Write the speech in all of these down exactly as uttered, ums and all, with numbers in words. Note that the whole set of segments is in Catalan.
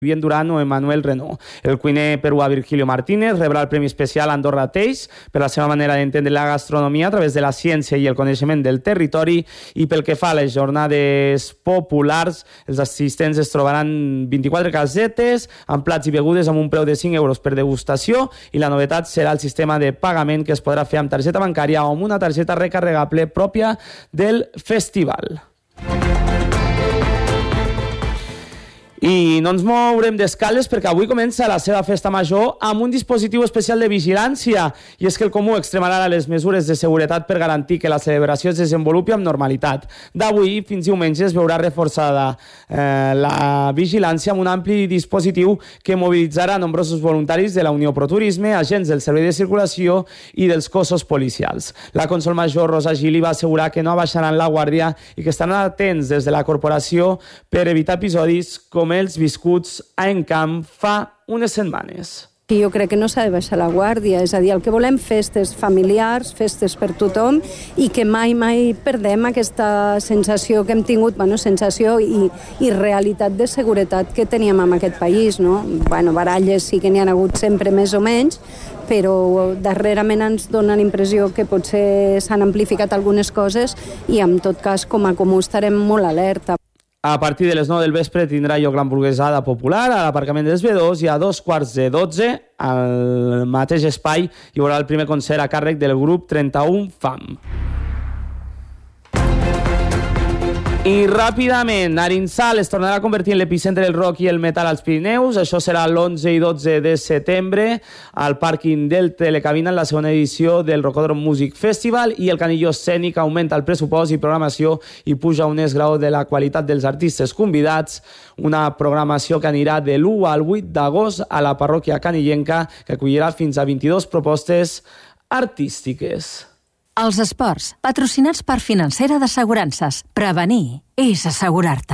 Bien Durán o Emmanuel Renault. El cuiner peruà Virgilio Martínez rebrà el Premi Especial Andorra Taste per la seva manera d'entendre la gastronomia a través de la ciència i el coneixement del territori, i pel que fa a les jornades populars, els assistents es trobaran vint-i-quatre casetes amb plats i begudes amb un preu de cinc euros per degustació, i la novetat serà el sistema de pagament que es podrà fer amb targeta bancària o amb una targeta recarregable pròpia del festival. I no ens mourem d'escales perquè avui comença la seva festa major amb un dispositiu especial de vigilància, i és que el Comú extremarà les mesures de seguretat per garantir que la celebració es desenvolupi amb normalitat. D'avui fins diumenge es veurà reforçada eh, la vigilància amb un ampli dispositiu que mobilitzarà nombrosos voluntaris de la Unió Pro Turisme, agents del Servei de Circulació i dels cossos policials. La consol major Rosa Gili va assegurar que no abaixaran la guàrdia i que estaran atents des de la corporació per evitar episodis com els viscuts a Encamp fa unes setmanes. Jo crec que no s'ha de baixar la guàrdia, és a dir, el que volem festes familiars, festes per tothom, i que mai, mai perdem aquesta sensació que hem tingut, bueno, sensació i, i realitat de seguretat que teníem en aquest país, no? Bueno, baralles sí que n'hi ha hagut sempre més o menys, però darrerament ens dona la impressió que potser s'han amplificat algunes coses i en tot cas com a Comú estarem molt alerta. A partir de les nou del vespre tindrà lloc l'hamburguesada popular a l'aparcament dels Vedós, i a dos quarts de dotze al mateix espai hi haurà el primer concert a càrrec del grup trenta-u Fam. I ràpidament, Arinsal es tornarà a convertir en l'epicentre del rock i el metal als Pirineus. Això serà l'onze i dotze de setembre al pàrquing del Telecabina en la segona edició del Rocòdrom Music Festival, i el canilló escènic augmenta el pressupost i programació i puja un esglaó de la qualitat dels artistes convidats, una programació que anirà de l'u al vuit d'agost a la parròquia canillenca, que acollirà fins a vint-i-dues propostes artístiques. Els esports, patrocinats per Financera d'Assegurances. Prevenir és assegurar-te.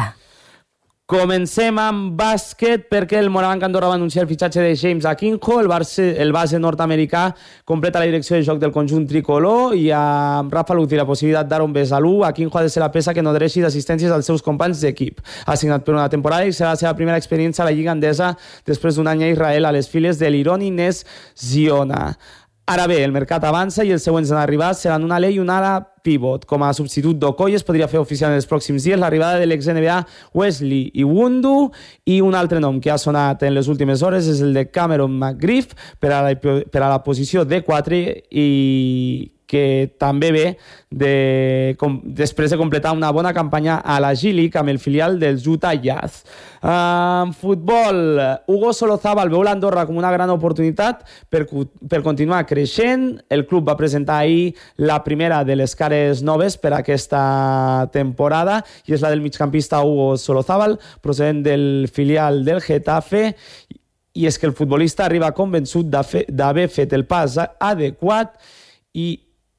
Comencem amb bàsquet perquè el Morabanc Andorra va anunciar el fitxatge de James Akinjo. El base, el base nord-americà completa la direcció de joc del conjunt tricolor, i amb Rafa Luz i la possibilitat d'Aaron Besalú, Akinjo ha de ser la peça que nodreixi d'assistències als seus companys d'equip. Ha signat per una temporada i serà la seva primera experiència a la Lliga Endesa després d'un any a Israel a les files de l'Ironi Ness Ziona. Ara bé, el mercat avança i els següents en arribar seran una Alei i una ala pivot. Com a substitut d'Okoye es podria fer oficial en els pròxims dies l'arribada de l'ex-N B A Wesley Iwundu, i un altre nom que ha sonat en les últimes hores és el de Cameron McGriff per a la, per a la posició de quatre, i que també ve de, com, després de completar una bona campanya a la G-League amb el filial del Utah Jazz. En futbol, Hugo Solozábal veu l'Andorra com una gran oportunitat per, per continuar creixent. El club va presentar ahir la primera de les cares noves per a aquesta temporada, i és la del migcampista Hugo Solozábal, procedent del filial del Getafe, i és que el futbolista arriba convençut d'haver fet el pas adequat i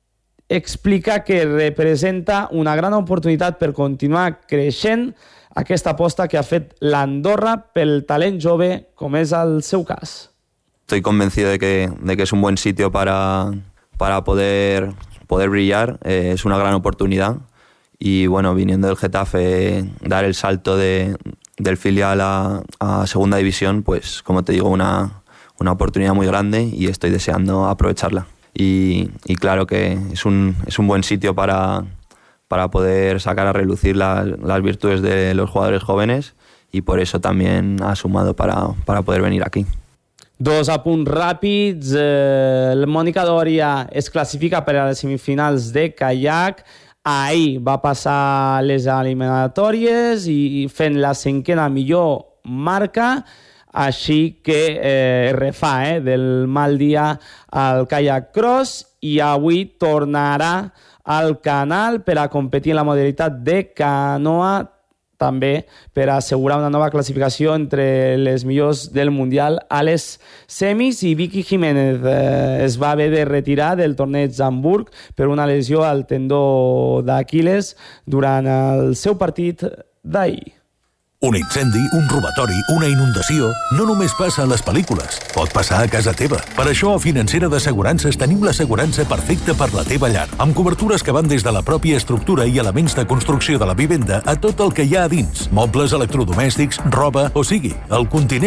explica que representa una gran oportunitat per continuar creixent aquesta aposta que ha fet l'Andorra pel talent jove, com és el seu cas. Estoy convencido de que, de que es un buen sitio para, para poder, poder brillar, eh, es una gran oportunidad, y bueno, viniendo del Getafe, dar el salto de, del filial a, a segunda división, pues como te digo, una, una oportunidad muy grande, y estoy deseando aprovecharla. Y, y claro que es un, es un buen sitio para, para poder sacar a relucir la, las virtudes de los jugadores jóvenes, y por eso también ha sumado para, para poder venir aquí. Dos apunts ràpids. Eh, la Mònica Dòria es classifica per a les semifinals de caiac. Ahir va passar les eliminatòries i fent la cinquena millor marca, així que eh, refà eh, del mal dia al kayak cross, i avui tornarà al canal per a competir en la modalitat de canoa, també per assegurar una nova classificació entre les millors del Mundial a les semis. I Vicky Jiménez eh, es va haver de retirar del torneig d'Hamburg per una lesió al tendó d'Aquiles durant el seu partit d'ahir. Un incendi, un robatori, una inundació, no només passa a les pel·lícules, pot passar a casa teva. Per això a Financera d'Assegurances tenim l'assegurança perfecta per la teva llar, amb cobertures que van des de la pròpia estructura i elements de construcció de la vivenda a tot el que hi ha a dins, mobles, electrodomèstics, roba, o sigui, el continent